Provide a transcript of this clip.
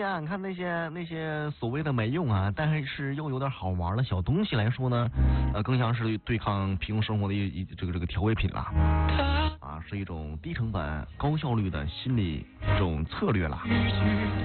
啊，你看那些所谓的没用啊，但是又有点好玩的小东西来说呢，更像是对抗平庸生活的这个调味品啦，啊，是一种低成本高效率的心理这种策略啦。